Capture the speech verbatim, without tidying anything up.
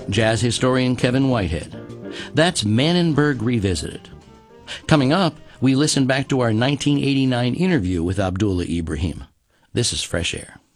jazz historian Kevin Whitehead. That's Manenberg Revisited. Coming up, we listen back to our nineteen eighty-nine interview with Abdullah Ibrahim. This is Fresh Air.